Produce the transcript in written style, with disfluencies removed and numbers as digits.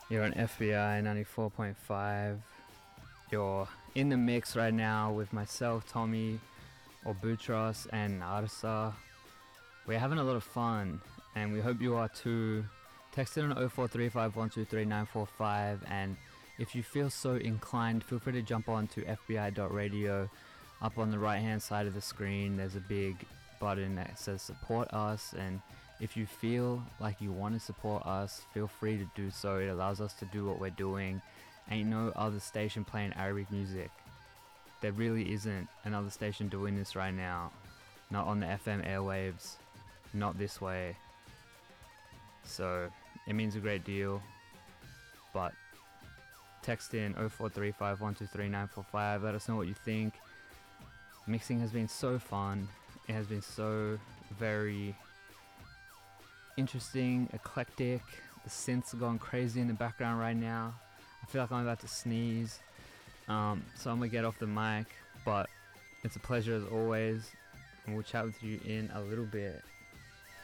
You're on FBI 94.5. You're in the mix right now with myself, Tommy, Obutros, and Arsa. We're having a lot of fun, and we hope you are too. Text in on 0435123945, and if you feel so inclined, feel free to jump on to fbi.radio. Up on the right hand side of the screen, there's a big button that says support us, and if you feel like you want to support us, feel free to do so. It allows us to do what we're doing. Ain't no other station playing Arabic music. There really isn't another station doing this right now. Not on the FM airwaves. Not this way. So it means a great deal. But text in 0435123945. Let us know what you think. Mixing has been so fun. It has been so very interesting, eclectic. The synths are going crazy in the background right now. I feel like I'm about to sneeze. So I'm gonna get off the mic, but it's a pleasure as always, and we'll chat with you in a little bit.